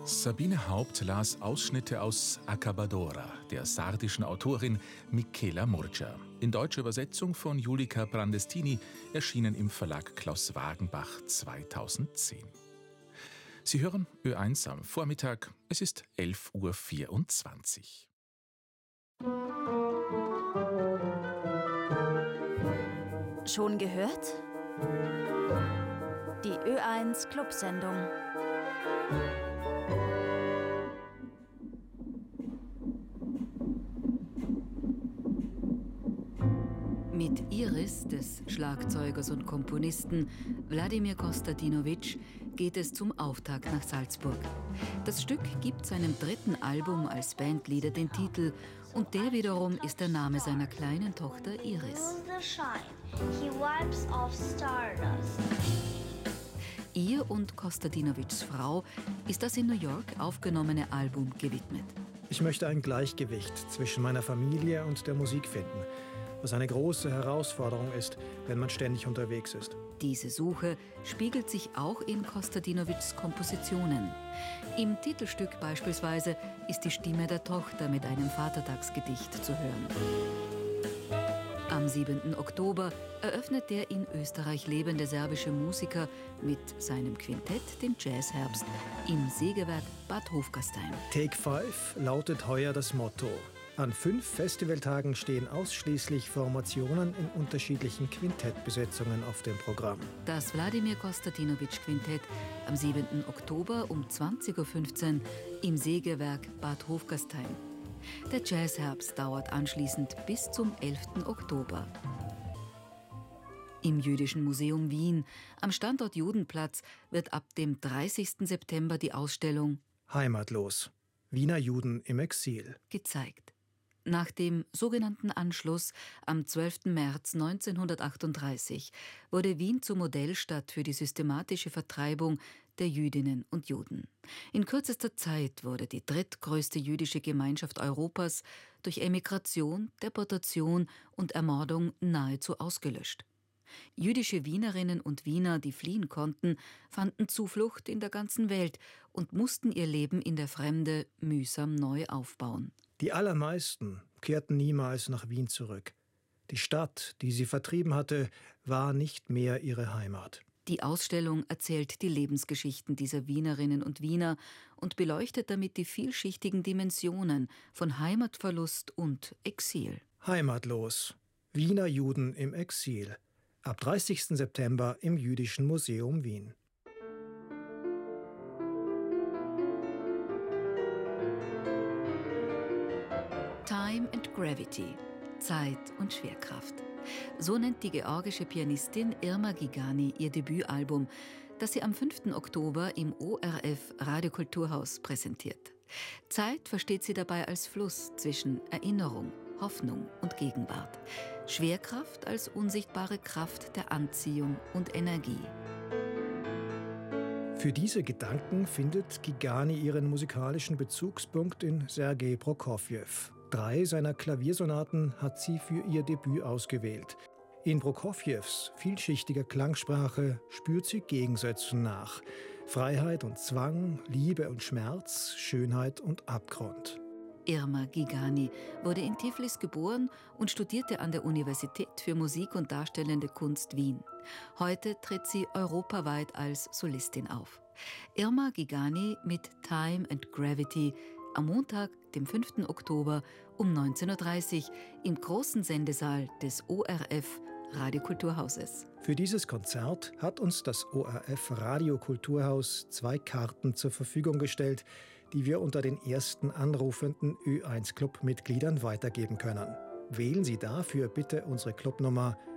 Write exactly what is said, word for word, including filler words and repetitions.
Sabine Haupt las Ausschnitte aus Accabadora, der sardischen Autorin Michela Murgia. In deutscher Übersetzung von Julika Brandestini, erschienen im Verlag Klaus Wagenbach zweitausendzehn. Sie hören Ö eins am Vormittag, es ist elf Uhr vierundzwanzig. Schon gehört? Die Ö eins Clubsendung. Mit Iris, des Schlagzeugers und Komponisten Wladimir Kostadinovic, geht es zum Auftakt nach Salzburg. Das Stück gibt seinem dritten Album als Bandleader den Titel und der wiederum ist der Name seiner kleinen Tochter Iris. Ihr und Kostadinovics Frau ist das in New York aufgenommene Album gewidmet. Ich möchte ein Gleichgewicht zwischen meiner Familie und der Musik finden, was eine große Herausforderung ist, wenn man ständig unterwegs ist. Diese Suche spiegelt sich auch in Kostadinovics Kompositionen. Im Titelstück beispielsweise ist die Stimme der Tochter mit einem Vatertagsgedicht zu hören. Am siebenten Oktober eröffnet der in Österreich lebende serbische Musiker mit seinem Quintett den Jazzherbst im Sägewerk Bad Hofgastein. Take Five lautet heuer das Motto. An fünf Festivaltagen stehen ausschließlich Formationen in unterschiedlichen Quintettbesetzungen auf dem Programm. Das Wladimir Kostadinovic Quintett am siebenten Oktober um zwanzig Uhr fünfzehn im Sägewerk Bad Hofgastein. Der Jazzherbst dauert anschließend bis zum elften Oktober. Im Jüdischen Museum Wien, am Standort Judenplatz, wird ab dem dreißigsten September die Ausstellung Heimatlos – Wiener Juden im Exil gezeigt. Nach dem sogenannten Anschluss am zwölften März neunzehnhundertachtunddreißig wurde Wien zur Modellstadt für die systematische Vertreibung der Jüdinnen und Juden. In kürzester Zeit wurde die drittgrößte jüdische Gemeinschaft Europas durch Emigration, Deportation und Ermordung nahezu ausgelöscht. Jüdische Wienerinnen und Wiener, die fliehen konnten, fanden Zuflucht in der ganzen Welt und mussten ihr Leben in der Fremde mühsam neu aufbauen. Die allermeisten kehrten niemals nach Wien zurück. Die Stadt, die sie vertrieben hatte, war nicht mehr ihre Heimat. Die Ausstellung erzählt die Lebensgeschichten dieser Wienerinnen und Wiener und beleuchtet damit die vielschichtigen Dimensionen von Heimatverlust und Exil. Heimatlos – Wiener Juden im Exil. Ab dreißigsten September im Jüdischen Museum Wien. Time and Gravity – Zeit und Schwerkraft. So nennt die georgische Pianistin Irma Gigani ihr Debütalbum, das sie am fünften Oktober im O R F Radiokulturhaus präsentiert. Zeit versteht sie dabei als Fluss zwischen Erinnerung, Hoffnung und Gegenwart. Schwerkraft als unsichtbare Kraft der Anziehung und Energie. Für diese Gedanken findet Gigani ihren musikalischen Bezugspunkt in Sergei Prokofjew. Drei seiner Klaviersonaten hat sie für ihr Debüt ausgewählt. In Prokofjews vielschichtiger Klangsprache spürt sie Gegensätzen nach. Freiheit und Zwang, Liebe und Schmerz, Schönheit und Abgrund. Irma Gigani wurde in Tiflis geboren und studierte an der Universität für Musik und Darstellende Kunst Wien. Heute tritt sie europaweit als Solistin auf. Irma Gigani mit Time and Gravity am Montag, dem fünften Oktober um neunzehn Uhr dreißig im großen Sendesaal des O R F Radiokulturhauses. Für dieses Konzert hat uns das O R F Radiokulturhaus zwei Karten zur Verfügung gestellt, die wir unter den ersten anrufenden Ö eins Club-Mitgliedern weitergeben können. Wählen Sie dafür bitte unsere Clubnummer